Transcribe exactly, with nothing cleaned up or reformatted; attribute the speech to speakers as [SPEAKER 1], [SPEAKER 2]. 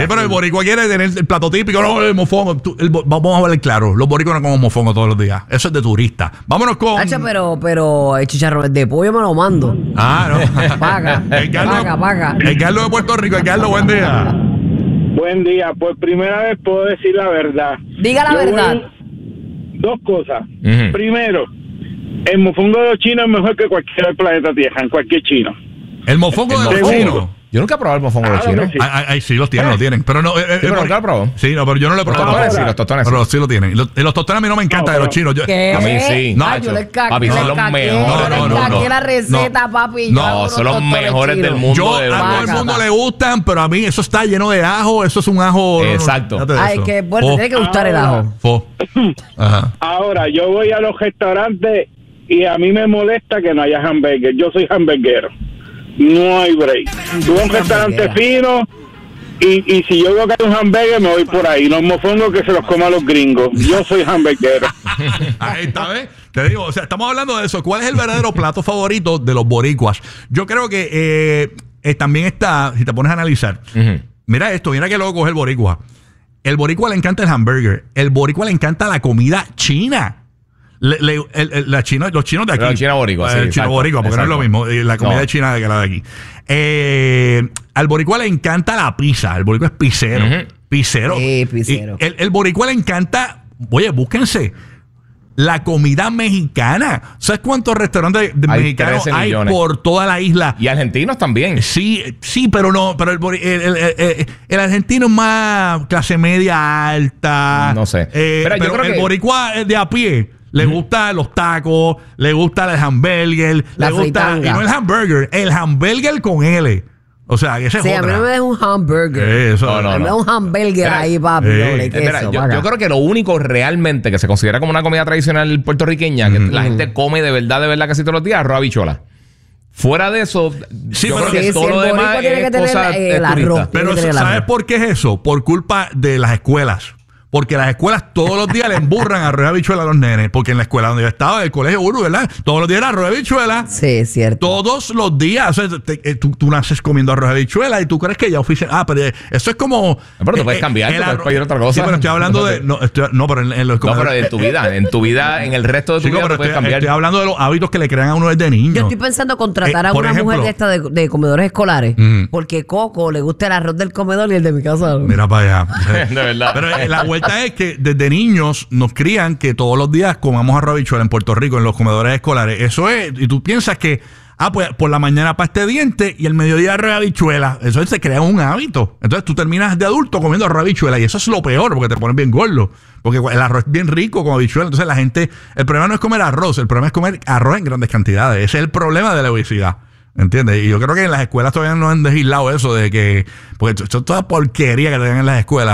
[SPEAKER 1] Sí, pero el boricua quiere tener el plato típico, no, el mofongo. Tú, el, vamos a ver claro, los boricuas no comen mofongo todos los días. Eso es de turista. Vámonos con...
[SPEAKER 2] Hacho, pero, pero el chicharrón de pollo me lo mando.
[SPEAKER 1] Ah, no.
[SPEAKER 2] Paga,
[SPEAKER 1] El Carlos,
[SPEAKER 2] paga, paga.
[SPEAKER 1] el Carlos de Puerto Rico. El Carlos, buen día.
[SPEAKER 3] Buen día, por primera vez puedo decir la verdad.
[SPEAKER 2] Diga la
[SPEAKER 3] Yo
[SPEAKER 2] verdad.
[SPEAKER 3] voy- dos cosas.
[SPEAKER 4] Ujú.
[SPEAKER 3] Primero, el mofongo de los chinos es mejor que cualquier del planeta Tierra, en cualquier chino.
[SPEAKER 1] El mofongo de los
[SPEAKER 3] mofongo.
[SPEAKER 1] chinos.
[SPEAKER 4] Yo nunca he probado el mofongo de los
[SPEAKER 3] Claro
[SPEAKER 4] chinos.
[SPEAKER 3] que sí.
[SPEAKER 1] Ay, ay, ay, sí, los tienen, los tienen. Pero no. Eh, eh,
[SPEAKER 4] Sí, pero
[SPEAKER 1] por-
[SPEAKER 4] nunca lo probó.
[SPEAKER 1] Sí, no, pero yo no lo he
[SPEAKER 4] Los
[SPEAKER 1] probado.
[SPEAKER 4] tostones sí, los tostones sí.
[SPEAKER 1] Pero sí lo tienen. Y Los, y los tostones a mí no me encantan
[SPEAKER 3] No,
[SPEAKER 1] de los
[SPEAKER 3] pero-
[SPEAKER 1] chinos. Yo,
[SPEAKER 2] ¿Qué?
[SPEAKER 4] A mí sí.
[SPEAKER 2] Ah,
[SPEAKER 4] Nacho.
[SPEAKER 2] yo le cagué,
[SPEAKER 4] Papi, son
[SPEAKER 2] le
[SPEAKER 4] los
[SPEAKER 2] cagué,
[SPEAKER 4] mejores.
[SPEAKER 2] yo
[SPEAKER 1] No, no,
[SPEAKER 2] le
[SPEAKER 1] no,
[SPEAKER 2] cagué
[SPEAKER 1] no.
[SPEAKER 2] la receta,
[SPEAKER 1] No.
[SPEAKER 2] papi.
[SPEAKER 1] No,
[SPEAKER 2] yo hago unos
[SPEAKER 4] son los
[SPEAKER 2] tostones
[SPEAKER 4] mejores
[SPEAKER 2] chinos.
[SPEAKER 4] del mundo.
[SPEAKER 1] yo
[SPEAKER 4] de
[SPEAKER 1] a todo el
[SPEAKER 2] vaca.
[SPEAKER 1] mundo le gustan, pero a mí eso está lleno de ajo. Eso es un ajo.
[SPEAKER 4] Exacto.
[SPEAKER 1] No, no,
[SPEAKER 2] Ay,
[SPEAKER 1] eso.
[SPEAKER 2] que bueno,
[SPEAKER 1] Fo,
[SPEAKER 2] tiene que gustar el ajo.
[SPEAKER 1] fo. Ajá.
[SPEAKER 3] Ahora, yo voy a los restaurantes y a mí me molesta que no haya hamburgues. Yo soy hamburguero. No hay break. Tú vas a un restaurante fino y, y si yo veo que hay un hamburguer, me voy por ahí. Los mofongos que se los coman los gringos. Yo soy hamburguero.
[SPEAKER 1] Ahí está, ¿ves? Te digo, o sea, estamos hablando de eso. ¿Cuál es el verdadero plato favorito de los boricuas? Yo creo que eh, eh, también está, si te pones a analizar,
[SPEAKER 4] Ujú.
[SPEAKER 1] mira esto, mira qué loco es el boricua. El boricua le encanta el hamburger. El boricua le encanta la comida china. Le- le- el- el- la chino, los chinos de aquí.
[SPEAKER 4] Pero el chino boricua, sí,
[SPEAKER 1] El chino
[SPEAKER 4] exacto,
[SPEAKER 1] boricua, porque no es lo
[SPEAKER 4] exacto.
[SPEAKER 1] mismo. eh, La comida
[SPEAKER 4] No.
[SPEAKER 1] china que la de aquí. Eh, al boricua le encanta la pizza. El boricua es pizzero.
[SPEAKER 4] Ujú.
[SPEAKER 1] Pizzero.
[SPEAKER 2] Sí, pizzero.
[SPEAKER 1] Y el, el boricua le encanta. Oye, búsquense. La comida mexicana. ¿Sabes cuántos restaurantes de
[SPEAKER 4] Hay
[SPEAKER 1] mexicanos
[SPEAKER 4] trece
[SPEAKER 1] hay
[SPEAKER 4] millones.
[SPEAKER 1] por toda la isla?
[SPEAKER 4] Y argentinos también.
[SPEAKER 1] Sí, sí, pero no, pero el, bori- el, el- el- el- el argentino es más clase media alta.
[SPEAKER 4] No sé.
[SPEAKER 1] Eh,
[SPEAKER 4] Pero yo
[SPEAKER 1] pero
[SPEAKER 4] creo
[SPEAKER 1] el
[SPEAKER 4] que-
[SPEAKER 1] boricua es de a pie. Le gustan los tacos, le gusta el hamburger,
[SPEAKER 2] La
[SPEAKER 1] le gusta.
[SPEAKER 2] fritanga.
[SPEAKER 1] Y no el hamburger, el hamburger con L. O sea, que ese es
[SPEAKER 2] Sí, a mí
[SPEAKER 1] otra.
[SPEAKER 2] no me deja un hamburger.
[SPEAKER 1] Eso.
[SPEAKER 4] No, no,
[SPEAKER 2] A mí me da un hamburger
[SPEAKER 4] Mira,
[SPEAKER 2] ahí, papi.
[SPEAKER 1] eh,
[SPEAKER 2] doble queso,
[SPEAKER 4] Espera, yo,
[SPEAKER 2] vaca.
[SPEAKER 4] yo creo que lo único realmente que se considera como una comida tradicional puertorriqueña, que la gente come de verdad, de verdad casi todos los días, arroz habichuela. Fuera de eso,
[SPEAKER 1] Sí,
[SPEAKER 4] yo
[SPEAKER 1] pero-
[SPEAKER 4] creo que
[SPEAKER 2] Sí,
[SPEAKER 4] todo
[SPEAKER 2] sí,
[SPEAKER 4] lo
[SPEAKER 2] el
[SPEAKER 4] demás
[SPEAKER 2] boricua tiene
[SPEAKER 4] es
[SPEAKER 2] que tener
[SPEAKER 4] cosa
[SPEAKER 2] el
[SPEAKER 4] es
[SPEAKER 2] arroz.
[SPEAKER 4] turista.
[SPEAKER 1] Pero
[SPEAKER 2] Tiene que tener
[SPEAKER 1] ¿sabes
[SPEAKER 2] arroz.
[SPEAKER 1] por qué es eso? Por culpa de las escuelas. Porque las escuelas todos los días le emburran arroz de habichuela a los nenes. Porque en la escuela donde yo estaba, en el colegio Uru, ¿verdad? Todos los días era arroz de habichuela.
[SPEAKER 2] Sí, es cierto.
[SPEAKER 1] Todos los días. O sea, te- eh, tú, tú naces comiendo arroz de habichuela y tú crees que ya oficial. Ah, pero eh, eso es como.
[SPEAKER 4] Pero tú
[SPEAKER 1] eh,
[SPEAKER 4] puedes
[SPEAKER 1] eh,
[SPEAKER 4] cambiar,
[SPEAKER 1] el
[SPEAKER 4] tú puedes
[SPEAKER 1] arroz-
[SPEAKER 4] pedir otra cosa.
[SPEAKER 1] Sí, pero estoy hablando de. No, estoy- no pero en, en los
[SPEAKER 4] No, pero en tu vida, en tu vida, en el resto de tu
[SPEAKER 1] Chico,
[SPEAKER 4] vida
[SPEAKER 1] pero
[SPEAKER 4] tú puedes
[SPEAKER 1] estoy,
[SPEAKER 4] cambiar.
[SPEAKER 1] estoy hablando de los hábitos que le crean a uno desde niño.
[SPEAKER 2] Yo estoy pensando contratar
[SPEAKER 1] Eh,
[SPEAKER 2] a
[SPEAKER 1] por
[SPEAKER 2] una
[SPEAKER 1] ejemplo-
[SPEAKER 2] mujer de esta de, de comedores escolares.
[SPEAKER 1] Ujú.
[SPEAKER 2] Porque Coco le gusta el arroz del comedor y el de mi casa. no.
[SPEAKER 1] Mira para allá.
[SPEAKER 4] De verdad.
[SPEAKER 1] Pero eh, la vuelta es que desde niños nos crían que todos los días comamos arroz de habichuela en Puerto Rico, en los comedores escolares. Eso es, y tú piensas que, ah, pues por la mañana para este diente y el mediodía arroz de habichuela. Eso se crea un hábito. Entonces tú terminas de adulto comiendo arroz de habichuela y eso es lo peor porque te pones bien gordo. Porque el arroz es bien rico con habichuela. Entonces la gente, el problema no es comer arroz, el problema es comer arroz en grandes cantidades. Ese es el problema de la obesidad. ¿Entiendes? Y yo creo que en las escuelas todavía no han legislado eso de que, porque esto es toda porquería que te dan en las escuelas.